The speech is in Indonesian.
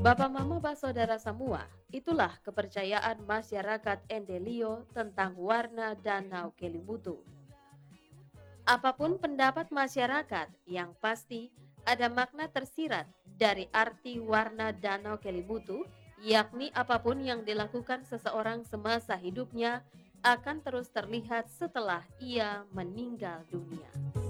Bapak Mama Pak Saudara semua, itulah kepercayaan masyarakat Endelio tentang warna Danau Kelimutu. Apapun pendapat masyarakat, yang pasti ada makna tersirat dari arti warna Danau Kelimutu, yakni apapun yang dilakukan seseorang semasa hidupnya akan terus terlihat setelah ia meninggal dunia.